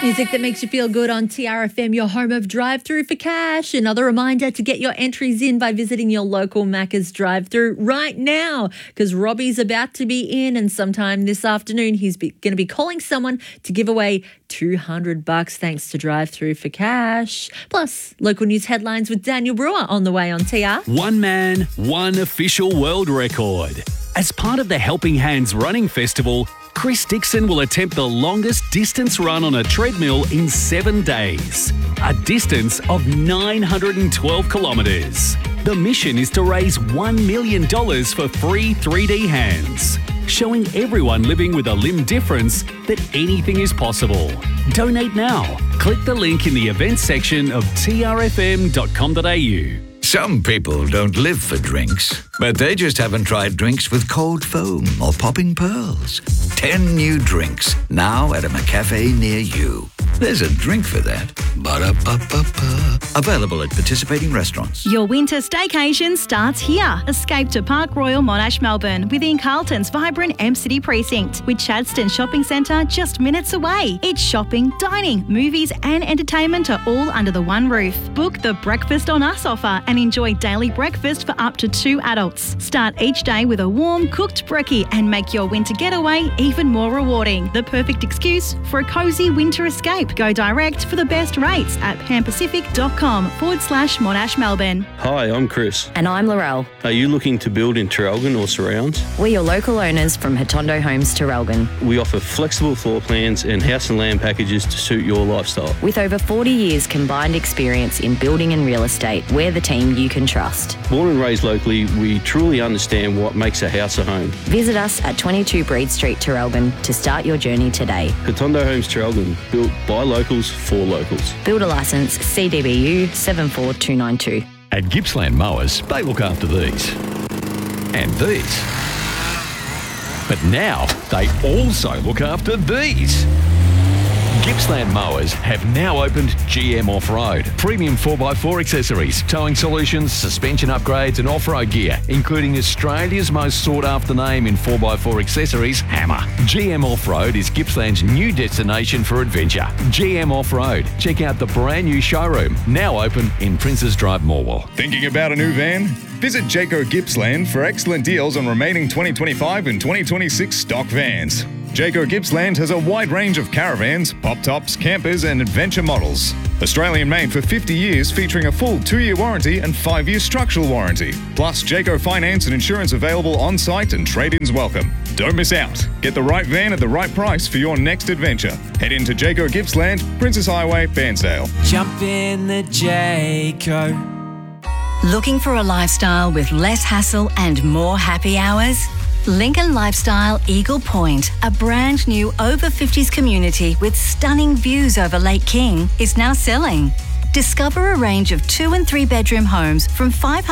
Music that makes you feel good on TRFM, your home of drive-through for cash. Another reminder to get your entries in by visiting your local Macca's drive-through right now, because Robbie's about to be in, and sometime this afternoon he's going to be calling someone to give away $200 thanks to drive-through for cash. Plus, local news headlines with Daniel Brewer on the way on TR. One man, one official world record. As part of the Helping Hands Running Festival, Chris Dixon will attempt the longest distance run on a treadmill in 7 days, a distance of 912 kilometres. The mission is to raise $1 million for free 3D hands, showing everyone living with a limb difference that anything is possible. Donate now. Click the link in the events section of trfm.com.au. Some people don't live for drinks, but they just haven't tried drinks with cold foam or popping pearls. 10 new drinks, now at a McCafe near you. There's a drink for that. Ba-da-ba-ba-ba. Available at participating restaurants. Your winter staycation starts here. Escape to Park Royal Monash, Melbourne, within Carlton's vibrant M-City precinct, with Chadstone Shopping Centre just minutes away. It's shopping, dining, movies and entertainment are all under the one roof. Book the Breakfast on Us offer and enjoy daily breakfast for up to 2 adults. Start each day with a warm, cooked brekkie and make your winter getaway even more rewarding. The perfect excuse for a cosy winter escape. Go direct for the best rates at panpacific.com/Monash Melbourne. Hi, I'm Chris. And I'm Laurel. Are you looking to build in Traralgon or surrounds? We're your local owners from Hotondo Homes Traralgon. We offer flexible floor plans and house and land packages to suit your lifestyle. With over 40 years combined experience in building and real estate, we're the team you can trust. Born and raised locally, we truly understand what makes a house a home. Visit us at 22 Breed Street, Traralgon to start your journey today. Hotondo Homes Traralgon, built by locals for locals. Builder licence CDBU 74292. At Gippsland Mowers, they look after these. And these. But now, they also look after these. Gippsland Mowers have now opened GM Off-Road. Premium 4x4 accessories, towing solutions, suspension upgrades and off-road gear, including Australia's most sought-after name in 4x4 accessories, Hammer. GM Off-Road is Gippsland's new destination for adventure. GM Off-Road. Check out the brand new showroom, now open in Princes Drive, Morwell. Thinking about a new van? Visit Jayco Gippsland for excellent deals on remaining 2025 and 2026 stock vans. Jayco Gippsland has a wide range of caravans, pop-tops, campers and adventure models. Australian made for 50 years, featuring a full 2-year warranty and 5-year structural warranty. Plus, Jayco finance and insurance available on-site and trade-ins welcome. Don't miss out. Get the right van at the right price for your next adventure. Head into Jayco Gippsland, Princess Highway, Bairnsdale. Jump in the Jayco. Looking for a lifestyle with less hassle and more happy hours? Lincoln Lifestyle Eagle Point, a brand new over 50s community with stunning views over Lake King, is now selling. Discover a range of 2 and 3 bedroom homes from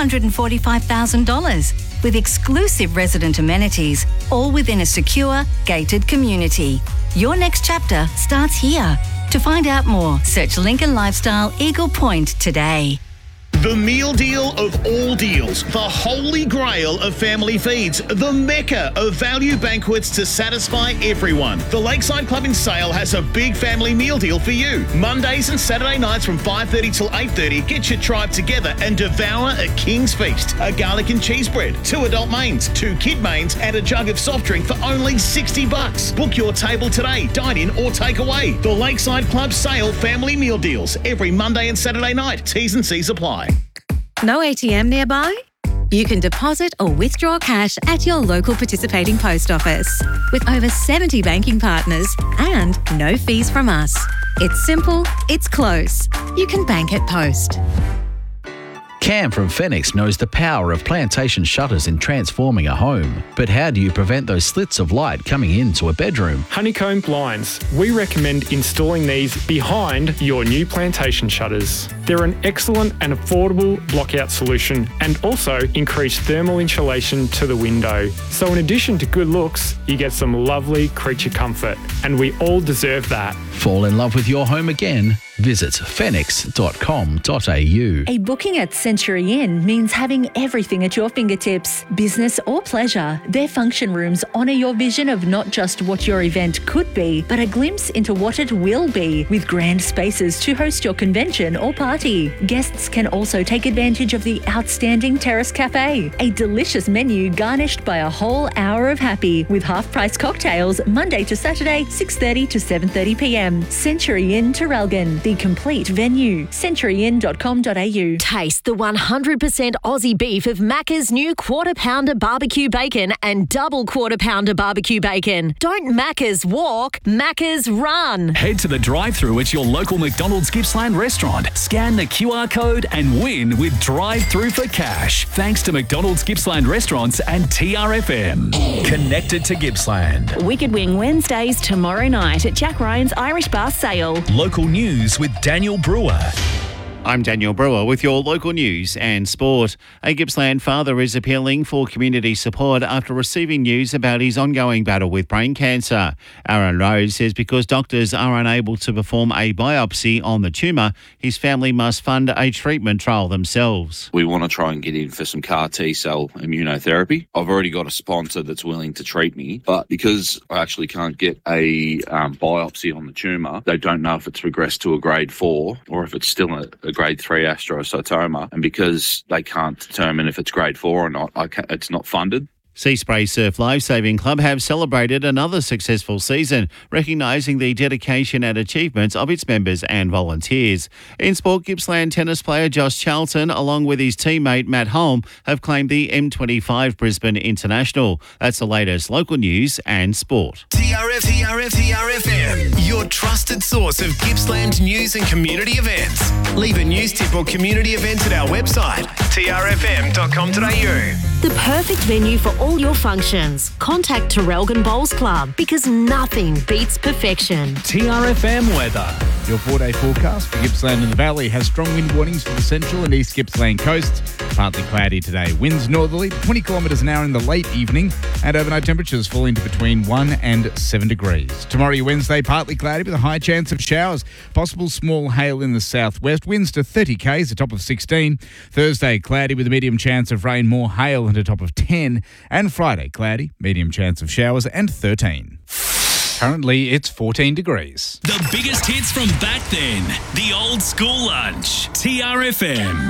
$545,000 with exclusive resident amenities, all within a secure, gated community. Your next chapter starts here. To find out more, search Lincoln Lifestyle Eagle Point today. The meal deal of all deals, the holy grail of family feeds, the mecca of value banquets to satisfy everyone. The Lakeside Club in Sale has a big family meal deal for you. Mondays and Saturday nights from 5:30 till 8:30, get your tribe together and devour a king's feast. A garlic and cheese bread, 2 adult mains, 2 kid mains, and a jug of soft drink for only $60. Book your table today, dine in or take away. The Lakeside Club Sale family meal deals every Monday and Saturday night. T's and C's apply. No ATM nearby? You can deposit or withdraw cash at your local participating post office. With over 70 banking partners and no fees from us. It's simple, it's close. You can bank at Post. Cam from Phoenix knows the power of plantation shutters in transforming a home. But how do you prevent those slits of light coming into a bedroom? Honeycomb blinds. We recommend installing these behind your new plantation shutters. They're an excellent and affordable blockout solution and also increase thermal insulation to the window. So in addition to good looks, you get some lovely creature comfort, and we all deserve that. Fall in love with your home again? Visit phoenix.com.au. A booking at Century Inn means having everything at your fingertips, business or pleasure. Their function rooms honour your vision of not just what your event could be, but a glimpse into what it will be, with grand spaces to host your convention or party. Guests can also take advantage of the outstanding Terrace Cafe, a delicious menu garnished by a whole hour of happy, with half-price cocktails Monday to Saturday, 6:30 to 7:30 p.m. Century Inn, Terrelgan, the complete venue. centuryinn.com.au. Taste the 100% Aussie beef of Macca's new Quarter Pounder Barbecue Bacon and Double Quarter Pounder Barbecue Bacon. Don't Macca's walk, Macca's run. Head to the drive-thru at your local McDonald's Gippsland restaurant. Scan the QR code and win with drive-thru for cash. Thanks to McDonald's Gippsland restaurants and TRFM. Connected to Gippsland. Wicked Wing Wednesdays tomorrow night at Jack Ryan's Irish Bar Sale. Local news with Daniel Brewer. I'm Daniel Brewer with your local news and sport. A Gippsland father is appealing for community support after receiving news about his ongoing battle with brain cancer. Aaron Rose says because doctors are unable to perform a biopsy on the tumour, his family must fund a treatment trial themselves. We want to try and get in for some CAR T-cell immunotherapy. I've already got a sponsor that's willing to treat me, but because I actually can't get a biopsy on the tumour, they don't know if it's progressed to a grade 4 or if it's still a grade 3 astrocytoma, and because they can't determine if it's grade 4 or not, it's not funded. Seaspray Surf Lifesaving Club have celebrated another successful season, recognising the dedication and achievements of its members and volunteers. In sport, Gippsland tennis player Josh Charlton, along with his teammate Matt Holm, have claimed the M25 Brisbane International. That's the latest local news and sport. TRFM, your trusted source of Gippsland news and community events. Leave a news tip or community event at our website, trfm.com.au. The perfect venue for all your functions. Contact Terrelgan Bowls Club because nothing beats perfection. TRFM weather. Your 4-day forecast for Gippsland and the Valley has strong wind warnings for the central and east Gippsland coasts. Partly cloudy today. Winds northerly, 20 kilometres an hour in the late evening, and overnight temperatures falling to between 1 and 7 degrees. Tomorrow, Wednesday, partly cloudy with a high chance of showers. Possible small hail in the southwest. Winds to 30 k's, a top of 16. Thursday, cloudy with a medium chance of rain, more hail, and a top of 10. And Friday, cloudy, medium chance of showers, and 13. Currently, it's 14 degrees. The biggest hits from back then. The old school lunch. TRFM.